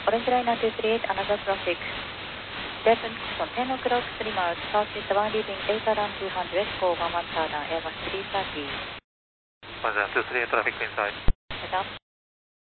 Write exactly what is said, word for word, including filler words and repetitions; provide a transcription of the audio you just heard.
Orange Liner two three eight, another traffic. Devon on ten o'clock, three miles, southeast one leaving data run two hundred, call one one turn down, Airbus three thirty. one zero two three eight, traffic inside. Head up.